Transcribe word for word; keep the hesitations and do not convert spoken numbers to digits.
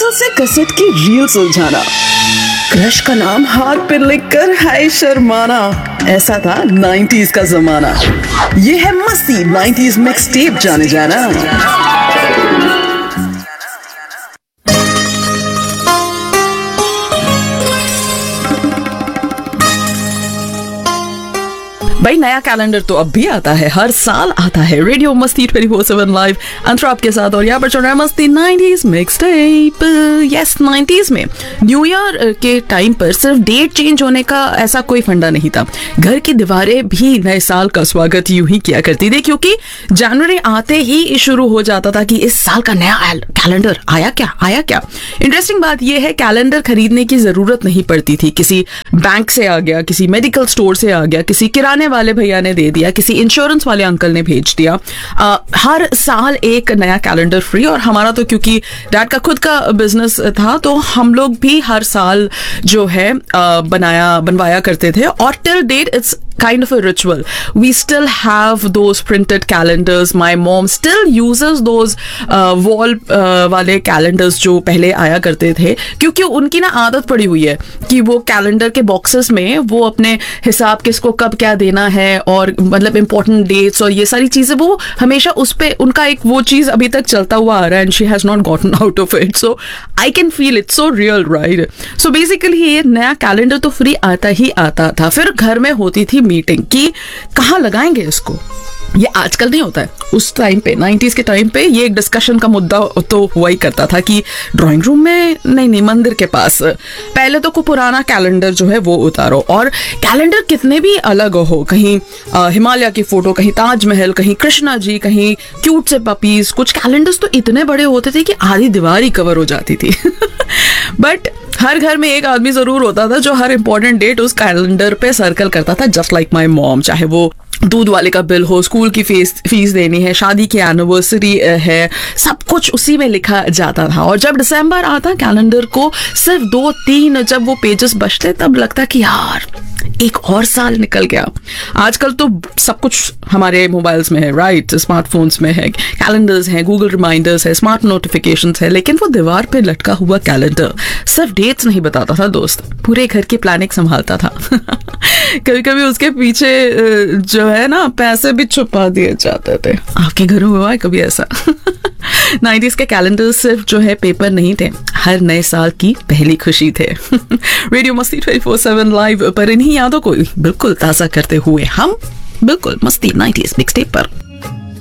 मुश्किल से कसरत की रील सुलझाना, क्रश का नाम हाथ पे लिखकर हाय शर्माना, ऐसा था नाइंटीज़ का जमाना। ये है मस्ती नाइंटीज़ मिक्स टेप जाने जाना। भाई नया कैलेंडर तो अब भी आता है, हर साल आता है। रेडियो मस्ती ट्वेंटी फोर सेवन लाइव अंतरा आपके साथ, और यहाँ पर चल रहा है मस्ती nineties mix tape. Yes, nineties में न्यू ईयर के टाइम पर सिर्फ डेट चेंज होने का ऐसा कोई फंडा नहीं था। घर की दीवारें भी नए साल का स्वागत यूं ही किया करती थी, क्योंकि जनवरी आते ही शुरू हो जाता था कि इस साल का नया कैलेंडर आया क्या आया क्या। इंटरेस्टिंग बात यह है, कैलेंडर खरीदने की जरूरत नहीं पड़ती थी। किसी बैंक से आ गया, किसी मेडिकल स्टोर से आ गया, किसी किराने वाले भैया ने दे दिया, किसी इंश्योरेंस वाले अंकल ने भेज दिया। आ, हर साल एक नया कैलेंडर फ्री। और हमारा तो क्योंकि डैड का खुद का बिजनेस था, तो हम लोग भी हर साल जो है आ, बनाया बनवाया करते थे। और till date it's kind of a ritual. We still have those printed calendars. My mom still uses those uh, wall uh, वाले calendars जो पहले आया करते थे, क्योंकि उनकी ना आदत पड़ी हुई है कि वो कैलेंडर के बॉक्सेस में वो अपने हिसाब किसको कब क्या देना है, और मतलब इंपॉर्टेंट डेट्स और ये सारी चीजें वो हमेशा उस पे उनका एक वो चीज अभी तक चलता हुआ आ रहा है। And she has not gotten out of it, so I can feel it so real, right. So basically ये नया कैलेंडर तो फ्री आता ही आता था। फिर घर में होती थी मीटिंग कि कहाँ लगाएंगे इसको। ये आजकल नहीं होता है, उस टाइम पे नाइंटीज़ के टाइम पे ये एक डिस्कशन का मुद्दा तो हुआ ही करता था कि ड्राइंग रूम में नहीं नहीं मंदिर के पास पहले तो को पुराना कैलेंडर जो है वो उतारो। और कैलेंडर कितने भी अलग हो, कहीं हिमालय की फोटो, कहीं ताजमहल, कहीं कृष्णा जी, कहीं क्यूट से पपीज, कुछ कैलेंडर्स तो इतने बड़े होते थे कि आधी दीवार ही कवर हो जाती थी। बट हर घर में एक आदमी जरूर होता था जो हर इंपॉर्टेंट डेट उस कैलेंडर पे सर्कल करता था, जस्ट लाइक माई मॉम। चाहे वो दूध वाले का बिल हो, स्कूल की फीस फीस देनी है, शादी की एनिवर्सरी है, सब कुछ उसी में लिखा जाता था। और जब दिसंबर आता कैलेंडर को सिर्फ दो तीन जब वो पेजेस बचते, तब लगता कि यार एक और साल निकल गया। आजकल तो सब कुछ हमारे मोबाइल्स में है, राइट, स्मार्टफोन्स में है, कैलेंडर्स हैं, गूगल रिमाइंडर्स है, स्मार्ट नोटिफिकेशंस है। लेकिन वो दीवार पे लटका हुआ कैलेंडर सिर्फ डेट्स नहीं बताता था दोस्त, पूरे घर की प्लानिंग संभालता था। कभी कभी उसके पीछे जो है ना पैसे भी छुपा दिए जाते थे। आपके घर में हुआ है कभी ऐसा? नाइंटीज़ के कैलेंडर सिर्फ जो है पेपर नहीं थे, हर नए साल की पहली खुशी थे। रेडियो मस्ती ट्वेंटी फोर सेवन लाइव पर इन्हीं यादों को बिल्कुल ताज़ा करते हुए हम बिल्कुल मस्ती नाइंटीज़ मिक्सटेप पर।